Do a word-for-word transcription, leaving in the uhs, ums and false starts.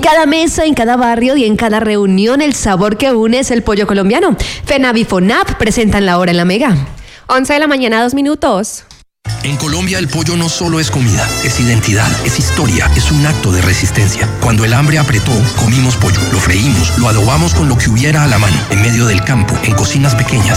cada mesa, en cada barrio y en cada reunión, el sabor que une es el pollo colombiano. FENAV y FONAP presentan la hora en la Mega. once de la mañana, dos minutos. En Colombia el pollo no solo es comida, es identidad, es historia, es un acto de resistencia. Cuando el hambre apretó, comimos pollo, lo freímos, lo adobamos con lo que hubiera a la mano, en medio del campo, en cocinas pequeñas,